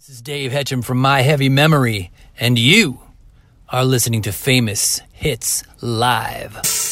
This is Dave Hetcham from My Heavy Memory, and you are listening to Famous Hits Live.